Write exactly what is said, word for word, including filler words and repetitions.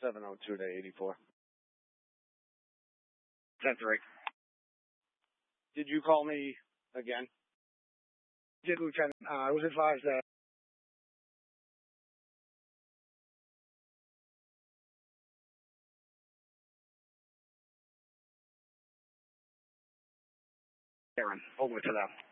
seven oh two to eighty-four. ten three. Did you call me again? Did, Lieutenant. Uh, I was advised that Aaron, over to them.